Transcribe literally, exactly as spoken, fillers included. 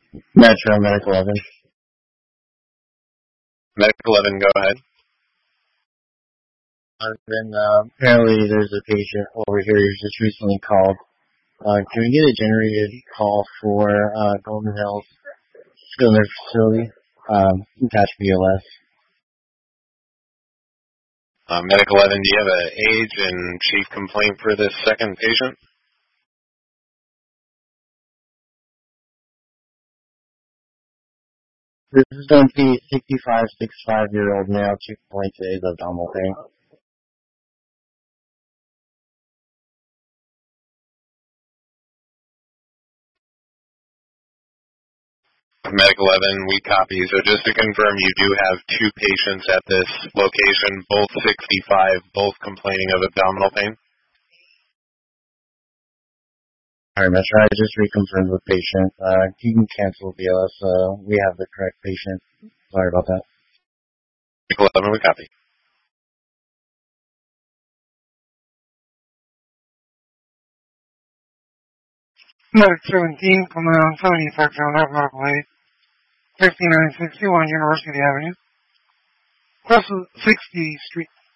Metro Medic eleven. Medic eleven, go ahead. Uh, then uh, apparently there's a patient over here who's just recently called. Uh, can we get a generated call for uh, Golden Hills skilled nursing facility, um, attached B L S? Uh, Medic eleven, do you have an age and chief complaint for this second patient? This is going to be a sixty-five, sixty-five-year-old male, chief complaint today is abdominal pain. Medic eleven, we copy. So just to confirm, you do have two patients at this location, both sixty-five, both complaining of abdominal pain? Alright, Metro, I just reconfirmed with patient. Uh, you can cancel B L S, uh, we have the correct patient. Sorry about that. Medic eleven, we copy. Medic seventeen, coming on seventy-five Drive, Medical Aid, fifty-nine sixty-one University Avenue, West sixtieth Street.